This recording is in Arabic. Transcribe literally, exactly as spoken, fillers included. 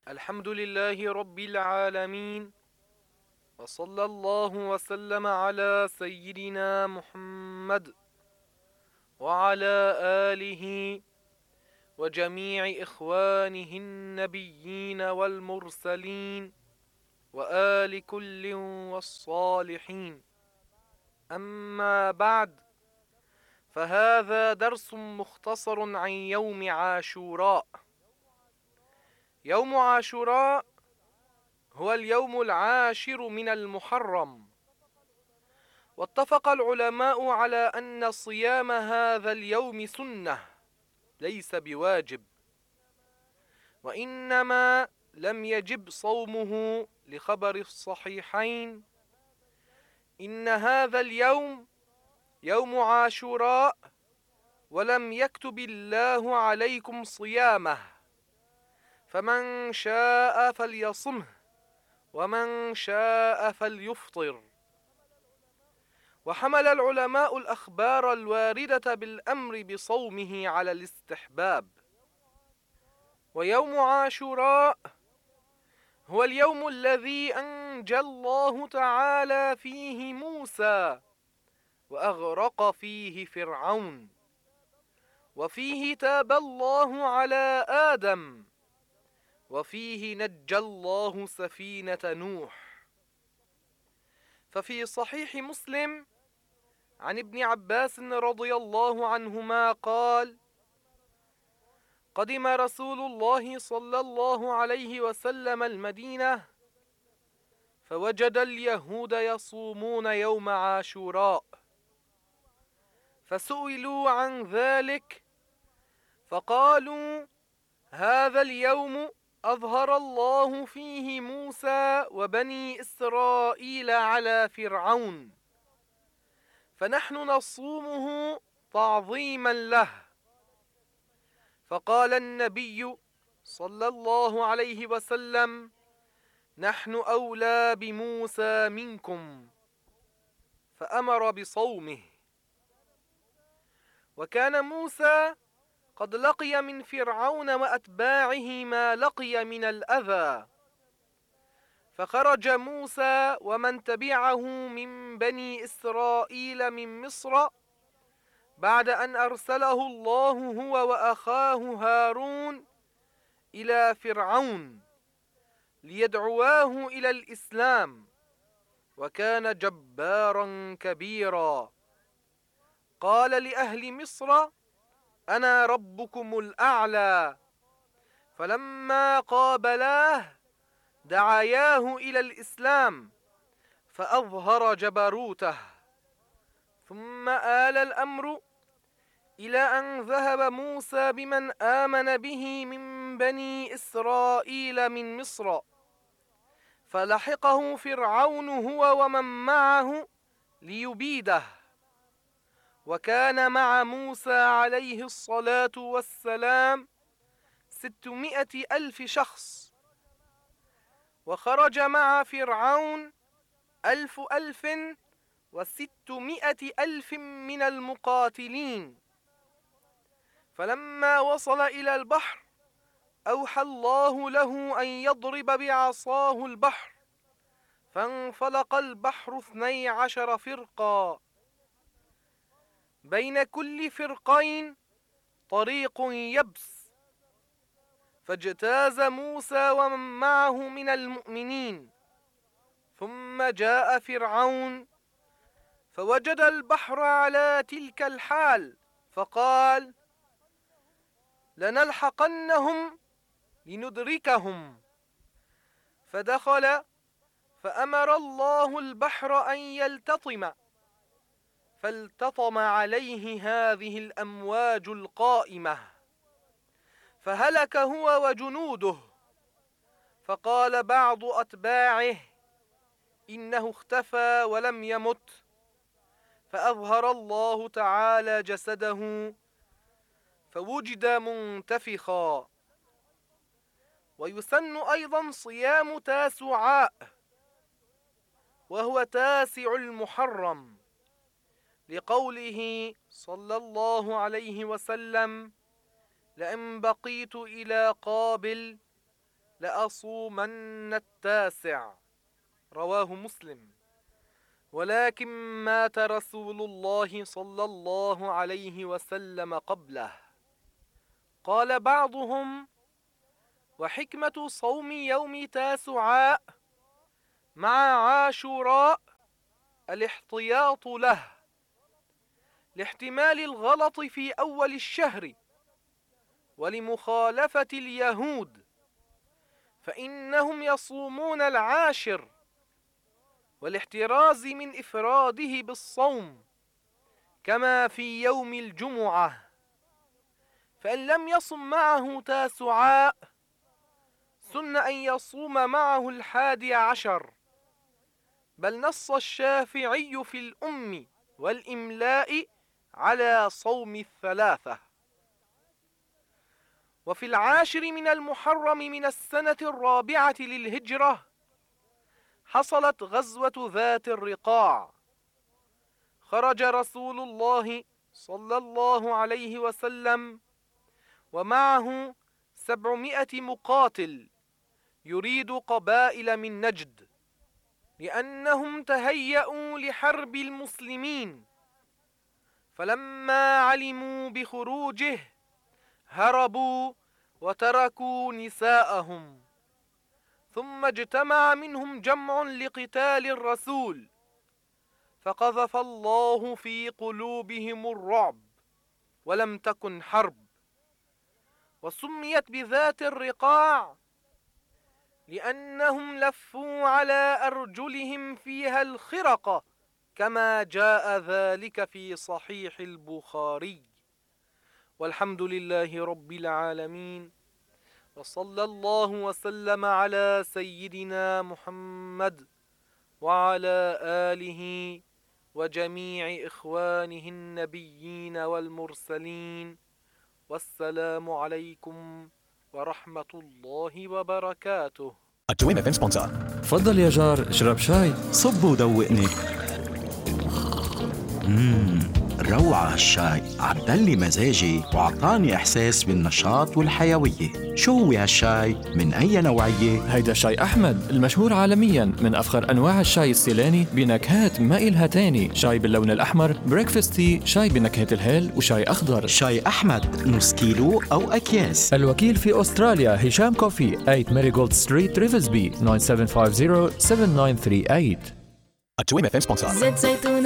الحمد لله رب العالمين، وصلى الله وسلم على سيدنا محمد وعلى آله وجميع إخوانه النبيين والمرسلين وآل كل والصالحين. أما بعد، فهذا درس مختصر عن يوم عاشوراء. يوم عاشوراء هو اليوم العاشر من المحرم، واتفق العلماء على أن صيام هذا اليوم سنة ليس بواجب، وإنما لم يجب صومه لخبر الصحيحين: إن هذا اليوم يوم عاشوراء ولم يكتب الله عليكم صيامه، فمن شاء فليصمه ومن شاء فليفطر. وحمل العلماء الأخبار الواردة بالأمر بصومه على الاستحباب. ويوم عاشوراء هو اليوم الذي أنجى الله تعالى فيه موسى وأغرق فيه فرعون، وفيه تاب الله على آدم، وفيه نجى الله سفينة نوح. ففي صحيح مسلم عن ابن عباس رضي الله عنهما قال: قدم رسول الله صلى الله عليه وسلم المدينة، فوجد اليهود يصومون يوم عاشوراء، فسئلوا عن ذلك فقالوا: هذا اليوم أظهر الله فيه موسى وبني إسرائيل على فرعون، فنحن نصومه تعظيما له. فقال النبي صلى الله عليه وسلم: نحن أولى بموسى منكم، فأمر بصومه. وكان موسى قد لقي من فرعون وأتباعه ما لقي من الأذى، فخرج موسى ومن تبعه من بني إسرائيل من مصر بعد أن أرسله الله هو وأخاه هارون إلى فرعون ليدعواه إلى الإسلام، وكان جبارا كبيرا. قال لأهل مصر: أنا ربكم الأعلى. فلما قابلاه دعاياه إلى الإسلام فأظهر جبروته. ثم آل الأمر إلى أن ذهب موسى بمن آمن به من بني إسرائيل من مصر، فلحقه فرعون هو ومن معه ليبيده. وكان مع موسى عليه الصلاة والسلام ستمائة ألف شخص، وخرج مع فرعون ألف ألف وستمائة ألف من المقاتلين. فلما وصل إلى البحر أوحى الله له أن يضرب بعصاه البحر، فانفلق البحر اثني عشر فرقا، بين كل فرقين طريق يبس، فاجتاز موسى ومن معه من المؤمنين. ثم جاء فرعون فوجد البحر على تلك الحال، فقال: لنلحقنهم لندركهم. فدخل فأمر الله البحر أن يلتطم، فالتطم عليه هذه الأمواج القائمة، فهلك هو وجنوده. فقال بعض أتباعه: إنه اختفى ولم يمت، فأظهر الله تعالى جسده فوجد منتفخا. ويسن أيضا صيام تاسعاء، وهو تاسع المحرم، لقوله صلى الله عليه وسلم: لئن بقيت إلى قابل لأصومن التاسع، رواه مسلم. ولكن مات رسول الله صلى الله عليه وسلم قبله. قال بعضهم: وحكمة صوم يوم تاسعاء مع عاشوراء الاحتياط له لاحتمال الغلط في أول الشهر ولمخالفة اليهود، فإنهم يصومون العاشر، والاحتراز من إفراده بالصوم كما في يوم الجمعة. فإن لم يصم معه تاسعاء سن أن يصوم معه الحادي عشر، بل نص الشافعي في الأم والإملاء على صوم الثلاثة. وفي العاشر من المحرم من السنة الرابعة للهجرة حصلت غزوة ذات الرقاع. خرج رسول الله صلى الله عليه وسلم ومعه سبعمائة مقاتل يريد قبائل من نجد، لأنهم تهيأوا لحرب المسلمين، فلما علموا بخروجه هربوا وتركوا نساءهم، ثم اجتمع منهم جمع لقتال الرسول، فقذف الله في قلوبهم الرعب، ولم تكن حرب. وسميت بذات الرقاع لأنهم لفوا على أرجلهم فيها الخرقة، كما جاء ذلك في صحيح البخاري. والحمد لله رب العالمين، وصلى الله وسلم على سيدنا محمد وعلى آله وجميع إخوانه النبيين والمرسلين، والسلام عليكم ورحمة الله وبركاته. الجويم اف ام سبونسر. تفضل يا جار، اشرب شاي. صب ودوقني. مم. روعة هالشاي، عدلي مزاجي وعطاني إحساس بالنشاط والحيوية. شو هو هالشاي؟ من أي نوعية؟ هيدا شاي أحمد المشهور عالمياً، من أفخر أنواع الشاي السيلاني بنكهات ما إلها تاني. شاي باللون الأحمر، بريكفاست تي، شاي بنكهة الهيل، وشاي أخضر. شاي أحمد نص كيلو أو أكياس. الوكيل في أستراليا هشام كوفي، ثمانية ماريغولد ستريت ريفزبي، تسعة سبعة خمسين سبعة تسعة ثمانية ثلاثة ثمانية. الجويم اف ام سبونسر. زيت زيتون